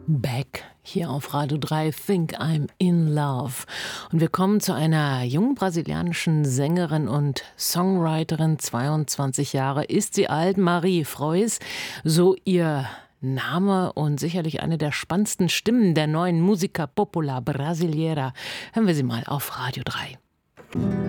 Back hier auf Radio 3, Think I'm in Love. Und wir kommen zu einer jungen brasilianischen Sängerin und Songwriterin, 22 Jahre ist sie alt, Marie Frois, so ihr Name und sicherlich eine der spannendsten Stimmen der neuen Música Popular Brasileira. Hören wir sie mal auf Radio 3.